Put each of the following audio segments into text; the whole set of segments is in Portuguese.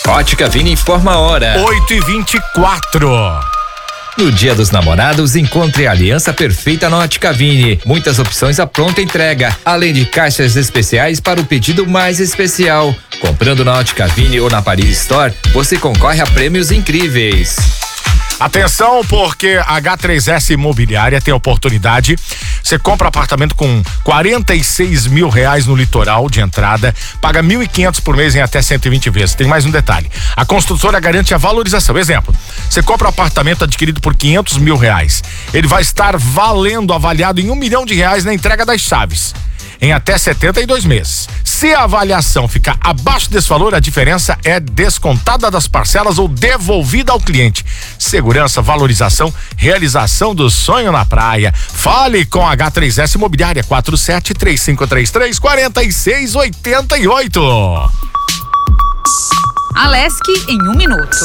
Ótica Vini informa a hora. 8h24. No Dia dos Namorados, encontre a aliança perfeita na Ótica Vini. Muitas opções à pronta entrega, além de caixas especiais para o pedido mais especial. Comprando na Ótica Vini ou na Paris Store, você concorre a prêmios incríveis. Atenção, porque a H3S Imobiliária tem a oportunidade. Você compra apartamento com R$46 mil no litoral de entrada, paga 1.500 por mês em até 120 vezes. Tem mais um detalhe: a construtora garante a valorização. Exemplo, você compra um apartamento adquirido por R$500 mil, ele vai estar avaliado em R$1 milhão na entrega das chaves, em até 72 meses. Se a avaliação ficar abaixo desse valor, a diferença é descontada das parcelas ou devolvida ao cliente. Segurança, valorização, realização do sonho na praia. Fale com a H3S Imobiliária, 47-3533-4688. Alesc em 1 minuto.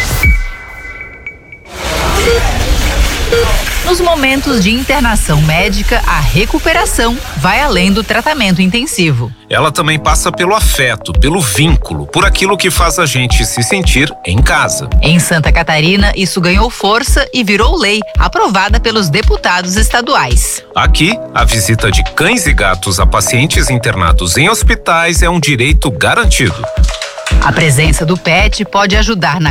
Nos momentos de internação médica, a recuperação vai além do tratamento intensivo. Ela também passa pelo afeto, pelo vínculo, por aquilo que faz a gente se sentir em casa. Em Santa Catarina, isso ganhou força e virou lei, aprovada pelos deputados estaduais. Aqui, a visita de cães e gatos a pacientes internados em hospitais é um direito garantido. A presença do pet pode ajudar na